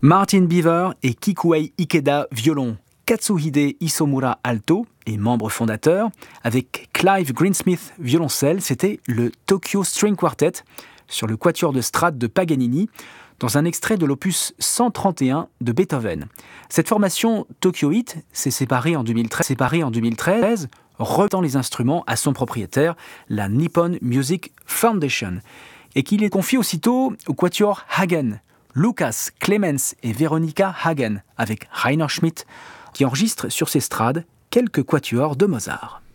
Martin Beaver et Kikuei Ikeda violon, Katsuhide Isomura alto et membre fondateur, avec Clive Greensmith violoncelle, c'était le Tokyo String Quartet sur le quatuor de Strad de Paganini, dans un extrait de l'opus 131 de Beethoven. Cette formation tokyoïte s'est séparée en 2013, remettant les instruments à son propriétaire, la Nippon Music Foundation, et qu'il est confié aussitôt au quatuor Hagen, Lucas, Clemens et Veronika Hagen, avec Rainer Schmidt, qui enregistre sur ses strades quelques quatuors de Mozart.